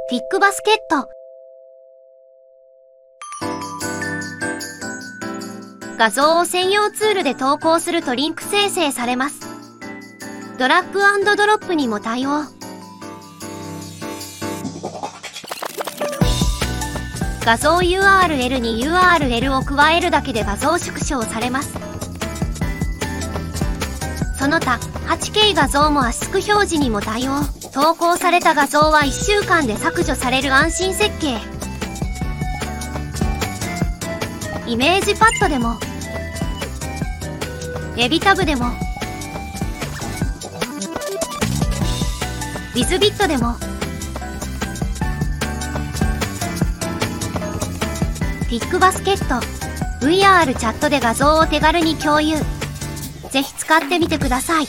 ピックバスケット。画像を専用ツールで投稿するとリンク生成されます。ドラッグ&ドロップにも対応。画像 URL に URL を加えるだけで画像縮小されます。その他、8K 画像も圧縮表示にも対応。投稿された画像は1週間で削除される安心設計。イメージパッドでも、エビタブでも、ウィズビットでも、ピックバスケット、VR チャットで画像を手軽に共有。ぜひ使ってみてください。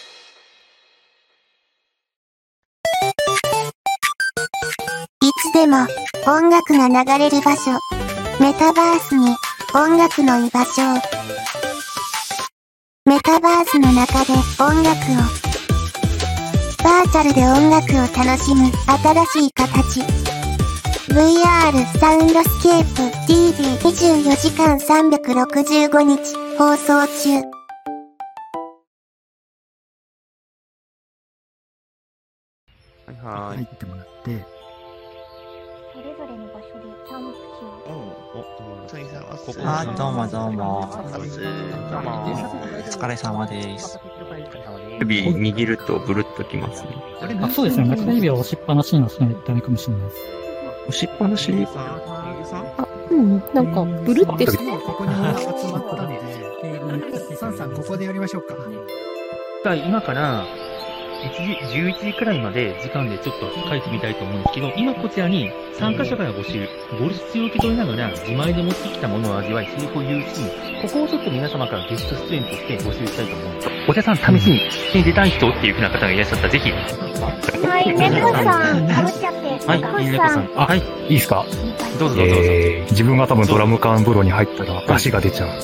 いつでも音楽が流れる場所。メタバースに音楽の居場所を。メタバースの中で音楽を。バーチャルで音楽を楽しむ新しい形。VR サウンドスケープ TV24 時間365日放送中。 はい。 入ってもらって。 それぞれの場所でキャンプ中。 はい、どうもどうも。 お疲れ様です。 指握るとブルッときますね。 あ、そうですね。中指を押しっぱなしにはしないとダメかもしれないです。 押しっぱなしなんか、ブルってして。 ここに集まったので、サンさんここでやりましょうか。 今から、11時くらいまで時間でちょっと書いてみたいと思うんですけど、今こちらに参加者から募集、ボルシチを受け取りながら自前で持ってきたものを味わい、成功を言うし、ここをちょっと皆様からゲスト出演として募集したいと思うんです。お茶さん試しに出たい人っていう風な方がいらっしゃったらぜひ。 はい、猫さん、かぶっちゃって。 はい、猫さん。はい。 いいですか？ どうぞどうぞ。 自分が多分ドラム缶風呂に入ったら出汁が出ちゃう。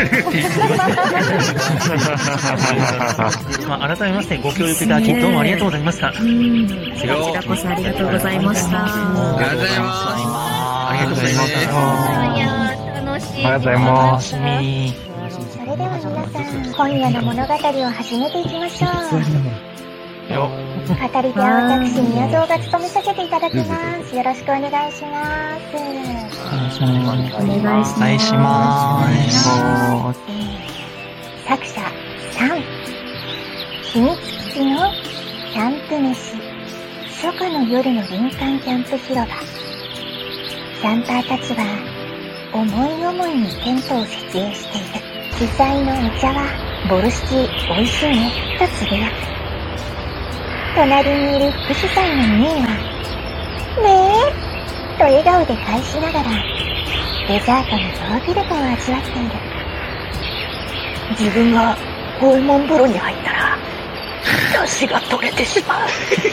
改めましてご協力いただきどうもありがとうございました。 こちらこそありがとうございました。 ありがとうございます。 ありがとうございました。 楽しい。 ありがとうございます。 それでは皆さん、今夜の物語を始めていきましょう。語り手は私、宮蔵が務めさせていただきます。よろしくお願いします。 お願いします。 お願いします。 作者3、秘密基地のキャンプ飯、初夏の夜の林間キャンプ広場。キャンパーたちは思い思いにテントを設営している。主催のお茶はボルシチ美味しいねとつぶやく。隣にいる副主催のミーはねえと笑顔で返しながらデザートのヨーグルトを味わっている。自分が訪問風呂に入ったら出汁が取れてしまう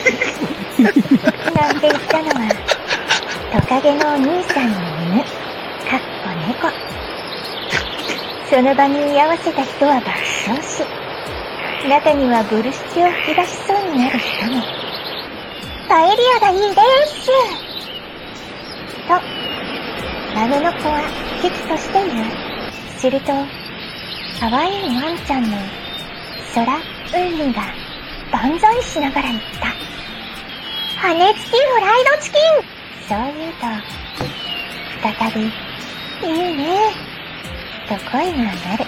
なんて言ったのはトカゲのお兄さんの犬かっこ猫。その場に居合わせた人は爆笑し、中にはボルシチを吹き出しそうになる人も。パエリアがいいですとマグの子は危機として言う。すると可愛いワンちゃんの空海が万歳しながら言った。羽根付きフライドチキン。そう言うと再びいいねと声が上がる。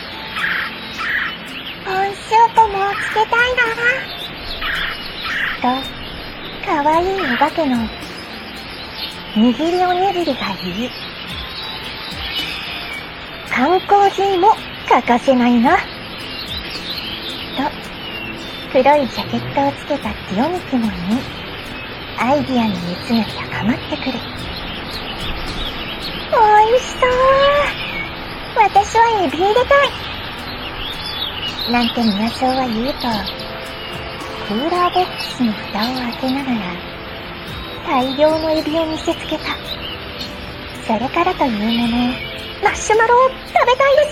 コーンスープもつけたいなと可愛いお化けの握りおにぎりが言う。缶コーヒーも欠かせないなと黒いジャケットをつけたティオミキも言い、アイディアの熱が高まってくる。おいしそう。私はエビ入れたいなんて宮荘は言うと、クーラーボックスの蓋を開けながら大量のエビを見せつけた。それからというもの、マッシュマロを食べたいです。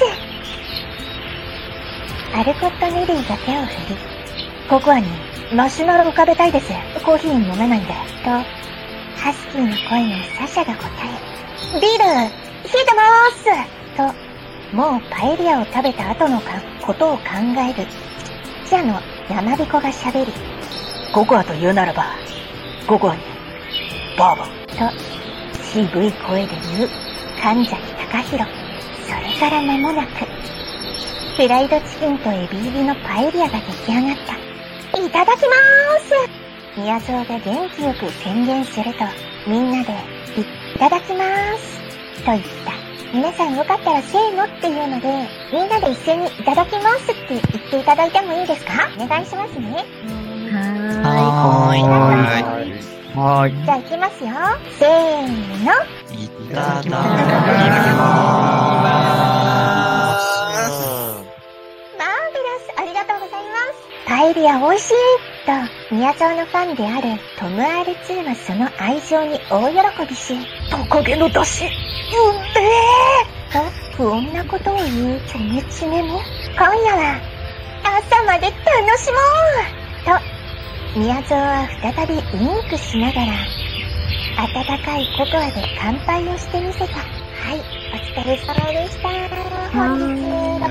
アルコットネリーが手を振り、ココアにマシュマロを食べたいです。コーヒー飲めないんで。と、 ハスキーな声のサシャが答え、ビル、冷えてまーすと、もうパエリアを食べた後のことを考える。ジャの生びこが喋り、 ココアと言うならば、ココアに、バーボン。 と、渋い声で言う、神崎隆弘。それから間もなく、フライドチキンとエビ入りのパエリアが出来上がった。いただきまーす。宮蔵が元気よく宣言すると、みんなで、いただきまーす。と言った。皆さんよかったらせーのっていうので、みんなで一斉にいただきますって言っていただいてもいいですか？お願いしますね。 はーい。 はーい。 じゃあ行きますよ。せーの。 いただきまマーベラス、ありがとうございます。パエリア美味しいと、宮沢のファンであるトム R2 はその愛情に大喜びし、 トカゲの出汁、 と不穏なことを言うチョメチメも、今夜は朝まで楽しもうと、宮沢は再びウインクしながら、温かいココアで乾杯をしてみせた。はい、お疲れ様でした。本日、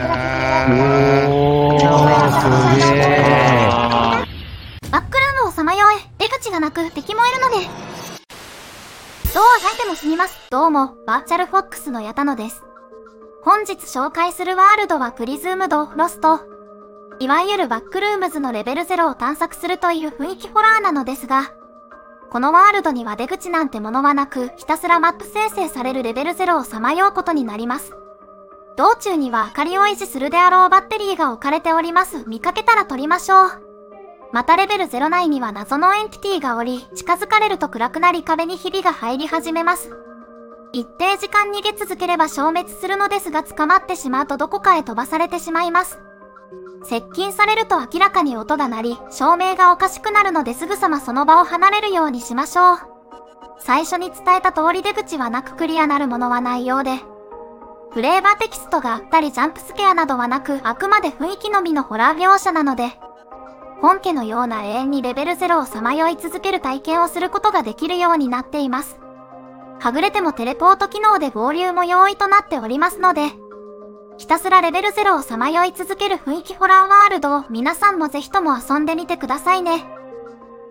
バックルームをさまよえ、出口がなく敵もいるので。どうあがいても死にます。どうも、バーチャルフォックスの矢田野です。本日紹介するワールドはプリズムド・ロスト。いわゆるバックルームズのレベル0を探索するという雰囲気ホラーなのですが、このワールドには出口なんてものはなく、ひたすらマップ生成されるレベル0をさまようことになります。道中には明かりを維持するであろうバッテリーが置かれております。見かけたら取りましょう。またレベル0内には謎のエンティティがおり、近づかれると暗くなり壁にひびが入り始めます。一定時間逃げ続ければ消滅するのですが、捕まってしまうとどこかへ飛ばされてしまいます。接近されると明らかに音が鳴り、照明がおかしくなるのですぐさまその場を離れるようにしましょう。最初に伝えた通り出口はなくクリアなるものはないようで、フレーバーテキストがあったりジャンプスケアなどはなく、あくまで雰囲気のみのホラー描写なので、本家のような永遠にレベル0をさまよい続ける体験をすることができるようになっています。はぐれてもテレポート機能で合流も容易となっておりますので、ひたすらレベル0をさまよい続ける雰囲気ホラーワールドを皆さんもぜひとも遊んでみてくださいね。